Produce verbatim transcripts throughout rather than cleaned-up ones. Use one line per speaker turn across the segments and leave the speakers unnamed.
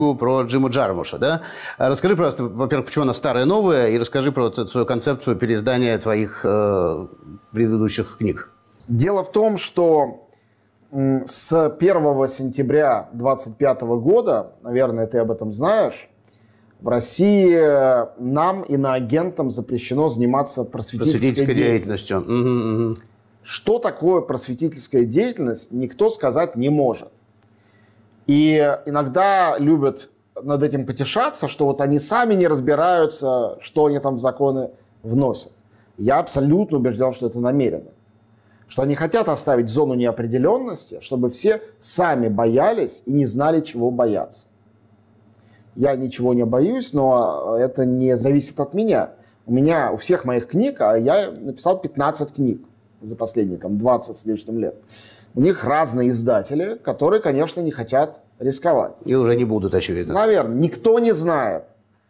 про Джима Джармуша, да? Расскажи, пожалуйста, во-первых, почему она старая, новая, и расскажи про вот эту свою концепцию переиздания твоих э, предыдущих книг.
Дело в том, что с первого сентября две тысячи двадцать пятого года, наверное, ты об этом знаешь, в России нам, иноагентам, запрещено заниматься просветительской,
просветительской
деятельностью.
деятельностью. Угу, угу.
Что такое просветительская деятельность, никто сказать не может. И иногда любят над этим потешаться, что вот они сами не разбираются, что они там в законы вносят. Я абсолютно убежден, что это намеренно. Что они хотят оставить зону неопределенности, чтобы все сами боялись и не знали, чего бояться. Я ничего не боюсь, но это не зависит от меня. У меня, у всех моих книг, а я написал пятнадцать книг за последние там, двадцать с лишним лет. У них разные издатели, которые, конечно, не хотят рисковать.
И уже не будут, очевидно.
Наверное. Никто не знает.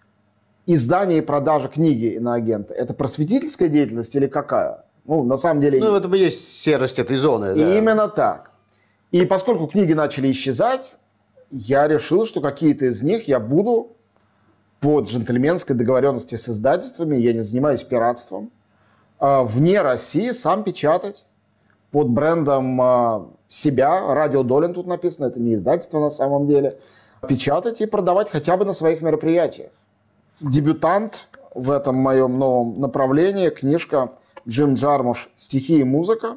Издание и продажа книги иноагента – это просветительская деятельность или какая? Ну, на самом деле...
Ну, в этом и есть серость этой зоны.
И
да.
Именно так. И поскольку книги начали исчезать, я решил, что какие-то из них я буду по джентльменской договоренности с издательствами, я не занимаюсь пиратством, вне России сам печатать под брендом себя. Радио Долин тут написано, это не издательство на самом деле. Печатать и продавать хотя бы на своих мероприятиях. Дебютант в этом моем новом направлении, книжка Джим Джармуш «Стихи и музыка».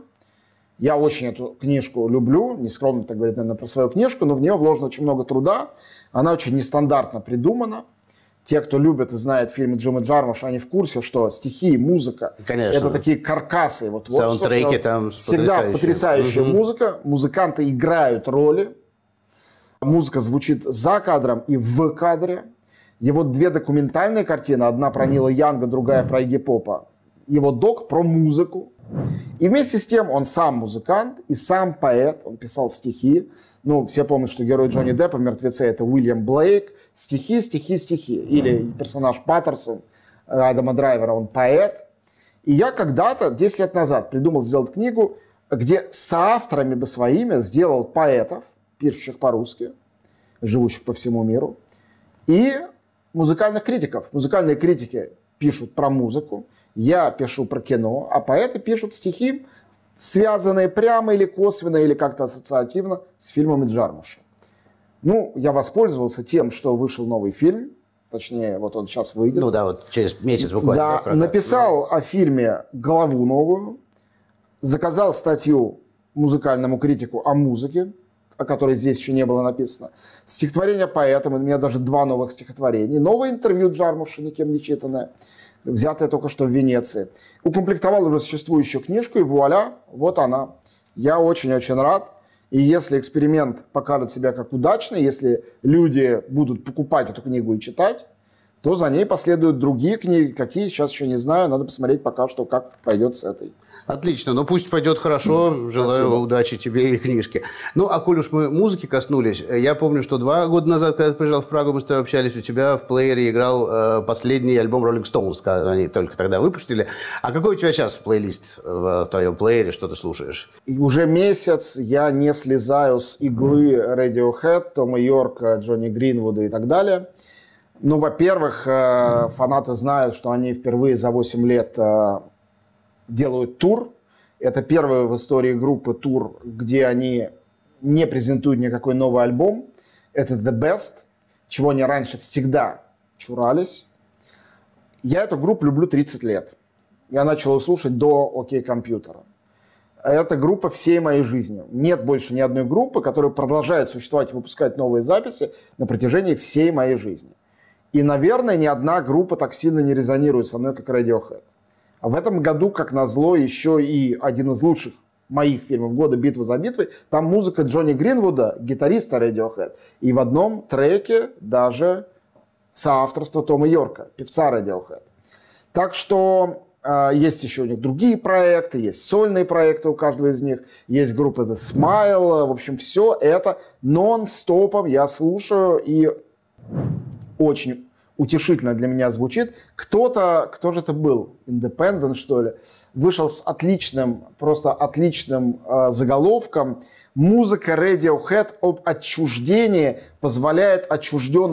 Я очень эту книжку люблю, нескромно так говорить, наверное, про свою книжку, но в нее вложено очень много труда. Она очень нестандартно придумана. Те, кто любит и знает фильмы Джима Джармуша, они в курсе, что стихи и музыка – это такие каркасы. Вот, вот,
саундтреки там
всегда потрясающая угу. музыка. Музыканты играют роли. Музыка звучит за кадром и в кадре. Его две документальные картины, одна про Нила Янга, другая про Игги Попа. Его док про музыку. И вместе с тем он сам музыкант и сам поэт. Он писал стихи. Ну, все помнят, что герой Джонни Деппа в «Мертвеце» — это Уильям Блейк. Стихи, стихи, стихи. Или персонаж Паттерсон Адама Драйвера, он поэт. И я когда-то, десять лет назад, придумал сделать книгу, где соавторами бы своими сделал поэтов, пишущих по-русски, живущих по всему миру, и музыкальных критиков. Музыкальные критики пишут про музыку, я пишу про кино, а поэты пишут стихи, связанные прямо или косвенно, или как-то ассоциативно с фильмами Джармуша. Ну, я воспользовался тем, что вышел новый фильм, точнее, вот он сейчас выйдет.
Ну да, вот через месяц буквально.
Да, написал о фильме главу новую, заказал статью музыкальному критику о музыке, о которой здесь еще не было написано. Стихотворение поэтам, у меня даже два новых стихотворения. Новое интервью Джармуша, никем не читанное, взятое только что в Венеции. Укомплектовал уже существующую книжку, и вуаля, вот она. Я очень-очень рад. И если эксперимент покажет себя как удачный, если люди будут покупать эту книгу и читать, то за ней последуют другие книги. Какие, сейчас еще не знаю. Надо посмотреть пока что, как пойдет с этой.
Отлично. Ну, пусть пойдет хорошо. Желаю Спасибо. Удачи тебе и книжке. Ну, а коль уж мы музыки коснулись, я помню, что два года назад, когда ты приезжал в Прагу, мы с тобой общались, у тебя в плеере играл э, последний альбом Rolling Stones, они только тогда выпустили. А какой у тебя сейчас плейлист в твоем плеере, что ты слушаешь?
И уже месяц я не слезаю с иглы Radiohead, Тома Йорка, Джонни Гринвуда и так далее. Ну, во-первых, фанаты знают, что они впервые за восемь лет делают тур. Это первый в истории группы тур, где они не презентуют никакой новый альбом. Это The Best, чего они раньше всегда чурались. Я эту группу люблю тридцать лет. Я начал ее слушать до «Окей компьютера». Это группа всей моей жизни. Нет больше ни одной группы, которая продолжает существовать и выпускать новые записи на протяжении всей моей жизни. И, наверное, ни одна группа так сильно не резонирует со мной, как Radiohead. А в этом году, как назло, еще и один из лучших моих фильмов года «Битва за битвой». Там музыка Джонни Гринвуда, гитариста Radiohead. И в одном треке даже соавторство Тома Йорка, певца Radiohead. Так что э, есть еще у них другие проекты, есть сольные проекты у каждого из них, есть группа The Smile. В общем, все это нон-стопом я слушаю и очень... утешительно для меня звучит. Кто-то, кто же это был? Independent, что ли? Вышел с отличным, просто отличным э, заголовком. Музыка Radiohead об отчуждении позволяет отчужденным